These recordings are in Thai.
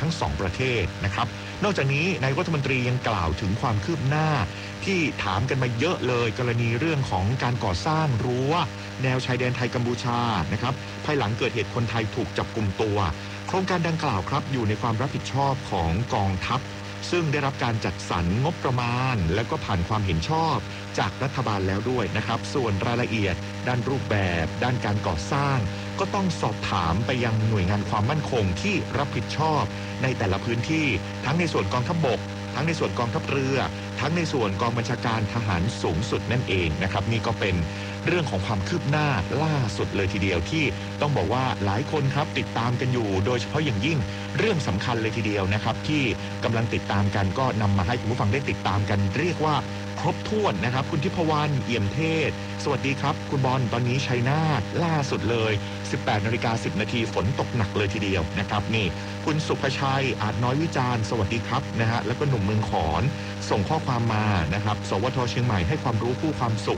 ทั้ง2ประเทศนะครับนอกจากนี้นายกรัฐมนตรียังกล่าวถึงความคืบหน้าที่ถามกันมาเยอะเลยกรณีเรื่องของการก่อสร้างรั้วแนวชายแดนไทยกัมพูชานะครับภายหลังเกิดเหตุคนไทยถูกจับกุมตัวโครงการดังกล่าวครับอยู่ในความรับผิดชอบของกองทัพซึ่งได้รับการจัดสรรงบประมาณและก็ผ่านความเห็นชอบจากรัฐบาลแล้วด้วยนะครับส่วนรายละเอียดด้านรูปแบบด้านการก่อสร้างก็ต้องสอบถามไปยังหน่วยงานความมั่นคงที่รับผิดชอบในแต่ละพื้นที่ทั้งในส่วนกองทัพบกทั้งในส่วนกองทัพเรือทั้งในส่วนกองบัญชาการทหารสูงสุดนั่นเองนะครับนี่ก็เป็นเรื่องของความคืบหน้าล่าสุดเลยทีเดียวที่ต้องบอกว่าหลายคนครับติดตามกันอยู่โดยเฉพาะอย่างยิ่งเรื่องสำคัญเลยทีเดียวนะครับที่กำลังติดตามกันก็นำมาให้คุณผู้ฟังได้ติดตามกันเรียกว่าครบถ้วนนะครับคุณทิพวรรณเอี่ยมเทศสวัสดีครับคุณบอลตอนนี้ชัยนาทล่าสุดเลย 18:10 น.ฝนตกหนักเลยทีเดียวนะครับนี่คุณสุภชัยอาจน้อยวิจารณ์สวัสดีครับนะฮะแล้วก็หนุ่มเมืองขอนส่งข้อความมานะครับสวทเชียงใหม่ให้ความรู้คู่ความสุข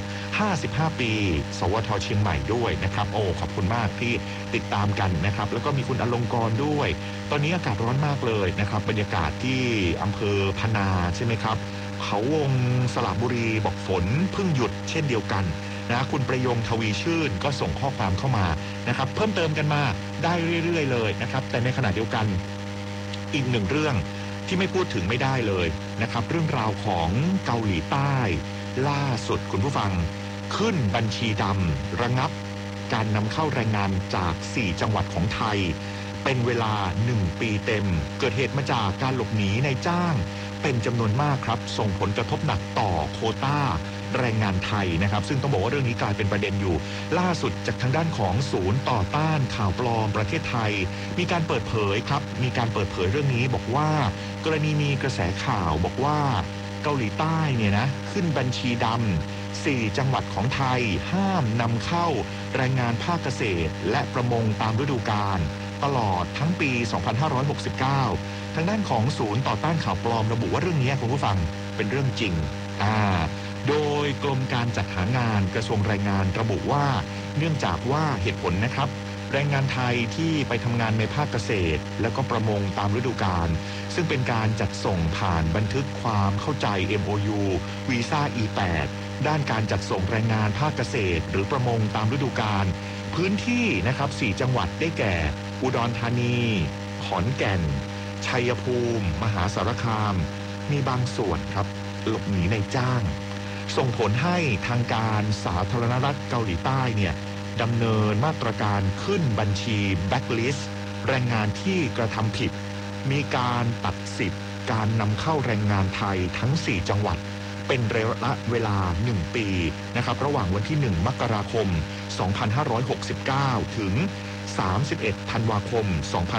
55 ปีสวทเชียงใหม่ด้วยนะครับโอ้ขอบคุณมากที่ติดตามกันนะครับแล้วก็มีคุณอลงกรณ์ด้วยตอนนี้อากาศร้อนมากเลยนะครับบรรยากาศที่อำเภอพนาใช่ไหมครับเขาวงสระบุรีบอกฝนเพิ่งหยุดเช่นเดียวกันนะคุณประยงทวีชื่นก็ส่งข้อความเข้ามานะครับเพิ่มเติมกันมาได้เรื่อยๆเลยนะครับแต่ในขณะเดียวกันอีกหนึ่งเรื่องที่ไม่พูดถึงไม่ได้เลยนะครับเรื่องราวของเกาหลีใต้ล่าสุดคุณผู้ฟังขึ้นบัญชีดำระงับการนำเข้าแรงงานจาก4จังหวัดของไทยเป็นเวลา1 ปีเต็มเกิดเหตุมาจากการหลบหนีนายจ้างเป็นจำนวนมากครับส่งผลกระทบหนักต่อโควต้าแรงงานไทยนะครับซึ่งต้องบอกว่าเรื่องนี้กลายเป็นประเด็นอยู่ล่าสุดจากทางด้านของศูนย์ต่อต้านข่าวปลอมประเทศไทยมีการเปิดเผยครับมีการเปิดเผยเรื่องนี้บอกว่ากรณีมีกระแสข่าวบอกว่าเกาหลีใต้เนี่ยนะขึ้นบัญชีดำ4จังหวัดของไทยห้ามนำเข้าแรงงานภาคเกษตรและประมงตามฤดูกาลตลอดทั้งปี 2569 ทางด้านของศูนย์ต่อต้านข่าวปลอมระบุว่าเรื่องนี้คุณผู้ฟังเป็นเรื่องจริงโดยกรมการจัดหางานกระทรวงแรงงานระบุว่าเนื่องจากว่าเหตุผลนะครับแรงงานไทยที่ไปทำงานในภาคเกษตรและก็ประมงตามฤดูกาลซึ่งเป็นการจัดส่งผ่านบันทึกความเข้าใจ MOU วีซ่า E8 ด้านการจัดส่งแรงงานภาคเกษตรหรือประมงตามฤดูกาลพื้นที่นะครับ4จังหวัดได้แก่อุดรธานีขอนแก่นชัยภูมิมหาสารคามมีบางส่วนครับหลบหนีนายจ้างส่งผลให้ทางการสาธารณรัฐเกาหลีใต้เนี่ยดำเนินมาตรการขึ้นบัญชีแบล็คลิสต์แรงงานที่กระทำผิดมีการตัดสิทธิ์การนำเข้าแรงงานไทยทั้ง4จังหวัดเป็นระยะเวลา1 ปีนะครับระหว่างวันที่1 มกราคม 2569 ถึง31 ธันวาคม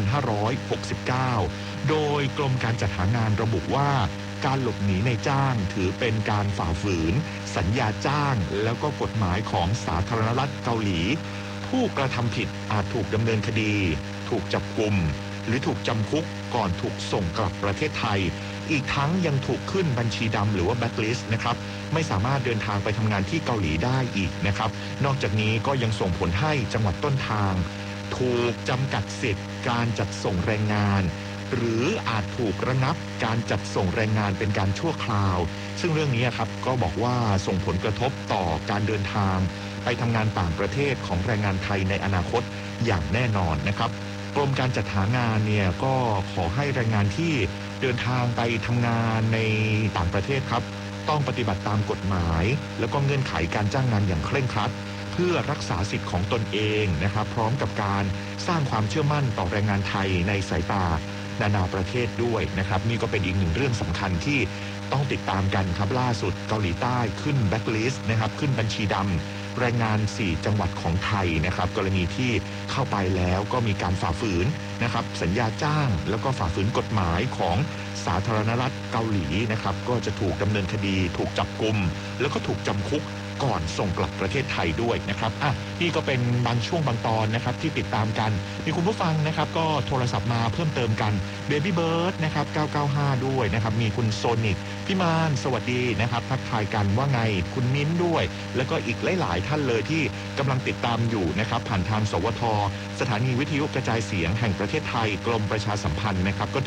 2569 โดยกรมการจัดหางานระบุว่าการหลบหนีนายจ้างถือเป็นการฝ่าฝืนสัญญาจ้างแล้วก็กฎหมายของสาธารณรัฐเกาหลีผู้กระทำผิดอาจถูกดำเนินคดีถูกจับกุมหรือถูกจำคุกก่อนถูกส่งกลับประเทศไทยอีกทั้งยังถูกขึ้นบัญชีดำหรือว่าแบล็คลิสต์นะครับไม่สามารถเดินทางไปทำงานที่เกาหลีได้อีกนะครับนอกจากนี้ก็ยังส่งผลให้จังหวัดต้นทางถูกจำกัดสิทธิ์การจัดส่งแรงงานหรืออาจถูกระงับการจัดส่งแรงงานเป็นการชั่วคราวซึ่งเรื่องนี้ครับก็บอกว่าส่งผลกระทบต่อการเดินทางไปทำงานต่างประเทศของแรงงานไทยในอนาคตอย่างแน่นอนนะครับกรมการจัดหางานเนี่ยก็ขอให้แรงงานที่เดินทางไปทำงานในต่างประเทศครับต้องปฏิบัติตามกฎหมายแล้วก็เงื่อนไขการจ้างงานอย่างเคร่งครัดเพื่อรักษาสิทธิ์ของตนเองนะครับพร้อมกับการสร้างความเชื่อมั่นต่อแรงงานไทยในสายตานานาประเทศด้วยนะครับนี่ก็เป็นอีกหนึ่งเรื่องสำคัญที่ต้องติดตามกันครับล่าสุดเกาหลีใต้ขึ้นแบล็คลิสต์นะครับขึ้นบัญชีดำแรงงาน4จังหวัดของไทยนะครับกรณีที่เข้าไปแล้วก็มีการฝ่าฝืนนะครับสัญญาจ้างแล้วก็ฝ่าฝืนกฎหมายของสาธารณรัฐเกาหลีนะครับก็จะถูกดำเนินคดีถูกจับกุมแล้วก็ถูกจำคุกก่อนส่งกลับประเทศไทยด้วยนะครับนี่ก็เป็นบางช่วงบางตอนนะครับที่ติดตามกันมีคุณผู้ฟังนะครับก็โทรศัพท์มาเพิ่มเติมกันเบบี้เบิร์ดนะครับ995ด้วยนะครับมีคุณโซนิกพี่มานสวัสดีนะครับทักทายกันว่าไงคุณมิ้นด้วยแล้วก็อีกหลายๆท่านเลยที่กำลังติดตามอยู่นะครับผ่านทางสวทสถานีวิทยุกระจายเสียงแห่งประเทศไทยกรมประชาสัมพันธ์นะครับก็